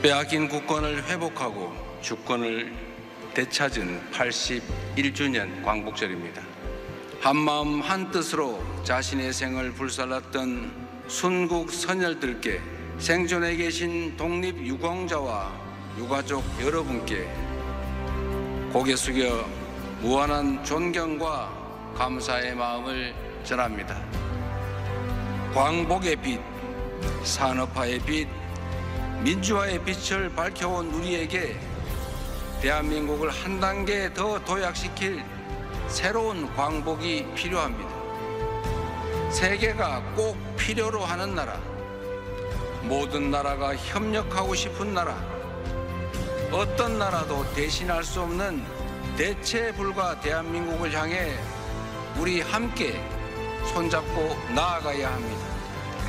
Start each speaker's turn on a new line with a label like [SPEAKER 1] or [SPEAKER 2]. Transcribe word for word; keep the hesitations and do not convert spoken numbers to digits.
[SPEAKER 1] 빼앗긴 국권을 회복하고 주권을 되찾은 팔십일 주년 광복절입니다. 한마음 한뜻으로 자신의 생을 불살랐던 순국 선열들께, 생존해 계신 독립유공자와 유가족 여러분께 고개 숙여 무한한 존경과 감사의 마음을 전합니다. 광복의 빛, 산업화의 빛, 민주화의 빛을 밝혀온 우리에게 대한민국을 한 단계 더 도약시킬 새로운 광복이 필요합니다. 세계가 꼭 필요로 하는 나라, 모든 나라가 협력하고 싶은 나라, 어떤 나라도 대신할 수 없는 대체 불가 대한민국을 향해 우리 함께 손잡고 나아가야 합니다.